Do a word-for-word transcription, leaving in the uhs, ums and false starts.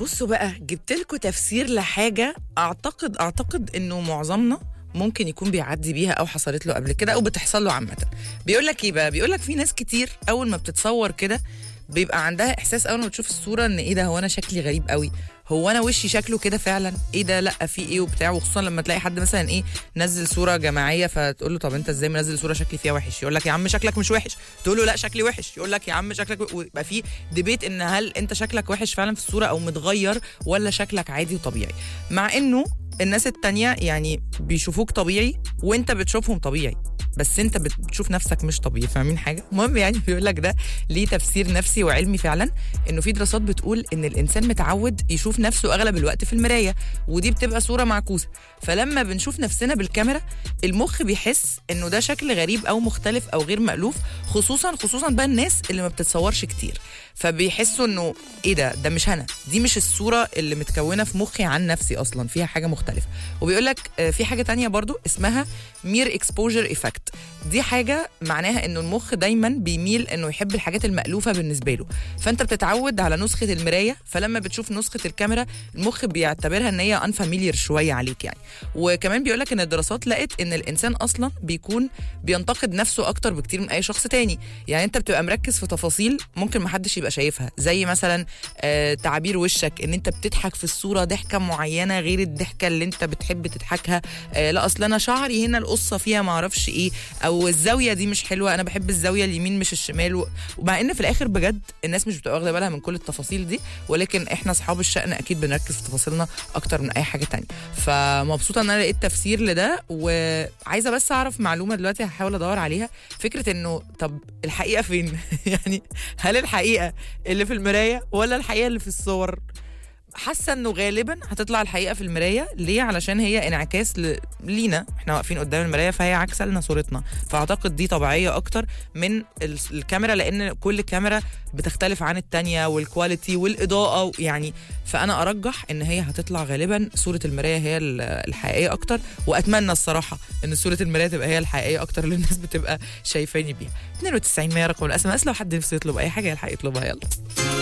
بصوا بقى، جبت لكم تفسير لحاجه اعتقد اعتقد انه معظمنا ممكن يكون بيعدي بيها او حصلت له قبل كده او بتحصل له عامه. بيقول لك ايه بقى؟ بيقول لك في ناس كتير اول ما بتتصور كده بيبقى عندها احساس اول ما تشوف الصوره ان ايه ده، هو انا شكلي غريب قوي، هو انا وشي شكله كده فعلا، ايه ده، لا في ايه وبتاع. وخصوصا لما تلاقي حد مثلا ايه نزل صوره جماعيه فتقول له طب انت ازاي منزل صوره شكلي فيها وحش؟ يقول لك يا عم شكلك مش وحش، تقول له لا شكلي وحش، يقول لك يا عم شكلك، ويبقى في ديبيت ان هل انت شكلك وحش فعلا في الصوره او متغير ولا شكلك عادي وطبيعي. مع انه الناس التانية يعني بيشوفوك طبيعي وانت بتشوفهم طبيعي، بس انت بتشوف نفسك مش طبيعي. فاهمين حاجه؟ المهم يعني بيقول لك ده ليه تفسير نفسي وعلمي فعلا، انه في دراسات بتقول ان الانسان متعود يشوف نفسه اغلب الوقت في المرايه، ودي بتبقى صوره معكوسه. فلما بنشوف نفسنا بالكاميرا المخ بيحس انه ده شكل غريب او مختلف او غير مألوف، خصوصا خصوصا بقى الناس اللي ما بتتصورش كتير، فبيحسوا انه ايه ده، ده مش انا، دي مش الصوره اللي متكونه في مخي عن نفسي، اصلا فيها حاجه مختلفه. وبيقول لك في حاجه تانية برضو اسمها مير اكسبوجر ايفكت. دي حاجه معناها انه المخ دايما بيميل انه يحب الحاجات المألوفه بالنسبه له، فانت بتتعود على نسخه المرايه، فلما بتشوف نسخه الكاميرا المخ بيعتبرها ان هي انفاميليير شويه عليك يعني. وكمان بيقول لك ان الدراسات لقت ان الانسان اصلا بيكون بينتقد نفسه اكتر بكتير من اي شخص تاني. يعني انت بتبقى مركز في تفاصيل ممكن ما حدش يبقى شايفها، زي مثلا آه تعابير وشك، ان انت بتضحك في الصوره ضحكه معينه غير الضحكه اللي انت بتحب تضحكها. آه لا اصل انا شعري هنا القصه فيها ما اعرفش ايه، او الزاويه دي مش حلوه، انا بحب الزاويه اليمين مش الشمال. ومع ان في الاخر بجد الناس مش بتبقى واخده بالها من كل التفاصيل دي، ولكن احنا اصحاب الشأن اكيد بنركز في تفاصيلنا اكتر من اي حاجه تانية. فمبسوطه ان انا لقيت تفسير لده، وعايزه بس اعرف معلومه دلوقتي هحاول ادور عليها، فكره انه طب الحقيقه فين؟ يعني هل الحقيقه اللي في المرايه ولا الحقيقه اللي في الصور؟ حاسه انه غالبا هتطلع الحقيقه في المرايه. ليه؟ علشان هي انعكاس ل... لينا، احنا واقفين قدام المرايه فهي عكسه لنا صورتنا، فاعتقد دي طبيعيه اكتر من ال... الكاميرا، لان كل كاميرا بتختلف عن التانية والكواليتي والاضاءه يعني. فانا ارجح ان هي هتطلع غالبا صوره المرايه هي الحقيقيه اكتر، واتمنى الصراحه ان صوره المرايه تبقى هي الحقيقيه اكتر اللي الناس بتبقى شايفاني بيها. اتنين وتسعين مية رقم الاس ام اس، لو حد نفسه يطلب اي حاجه يلحق يطلبها. يلا